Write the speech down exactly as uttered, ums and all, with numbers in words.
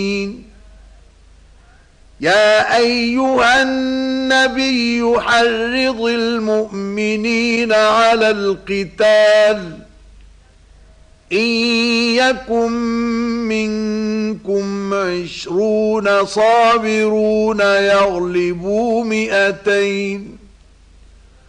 يا أيها النبي حرض المؤمنين على القتال إن يكن منكم عشرون صابرون يغلبوا مئتين